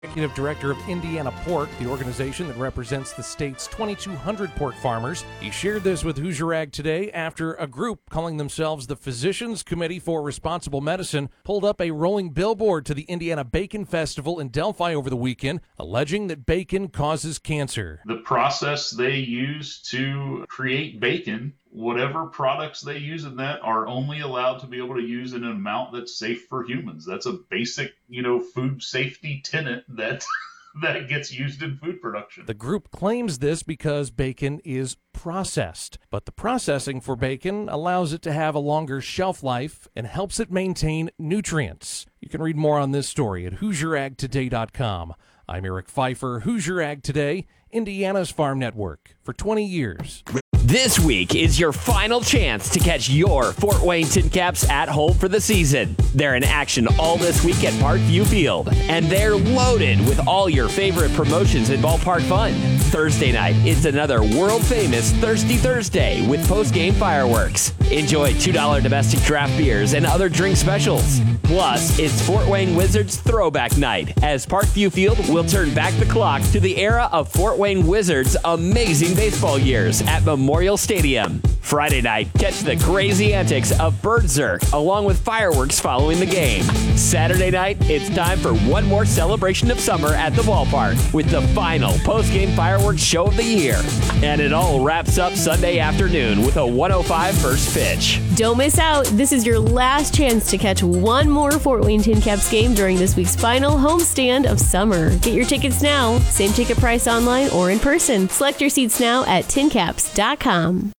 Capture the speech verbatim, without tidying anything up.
Executive Director of Indiana Pork, the organization that represents the state's twenty-two hundred pork farmers. He shared this with Hoosier Ag Today after a group calling themselves the Physicians Committee for Responsible Medicine pulled up a rolling billboard to the Indiana Bacon Festival in Delphi over the weekend, alleging that bacon causes cancer. The process they use to create bacon, whatever products they use in that are only allowed to be able to use in an amount that's safe for humans. That's a basic, you know, food safety tenet that that gets used in food production. The group claims this because bacon is processed, but the processing for bacon allows it to have a longer shelf life and helps it maintain nutrients. You can read more on this story at Hoosier Ag Today dot com. I'm Eric Pfeiffer, Hoosier Ag Today, Indiana's Farm Network, for twenty years. This week is your final chance to catch your Fort Wayne Tin Caps at home for the season. They're in action all this week at Parkview Field, and they're loaded with all your favorite promotions and ballpark fun. Thursday night, it's another world-famous Thirsty Thursday with post-game fireworks. Enjoy two dollars domestic draft beers and other drink specials. Plus, it's Fort Wayne Wizards Throwback Night, as Parkview Field will turn back the clock to the era of Fort Wayne Wizards' amazing baseball years at Memorial Stadium. Friday night, catch the crazy antics of Birdzerk along with fireworks following the game. Saturday night, it's time for one more celebration of summer at the ballpark with the final post-game fireworks show of the year. And it all wraps up Sunday afternoon with a one oh five first pitch. Don't miss out. This is your last chance to catch one more Fort Wayne Tin Caps game during this week's final homestand of summer. Get your tickets now. Same ticket price online or in person. Select your seats now at tin caps dot com.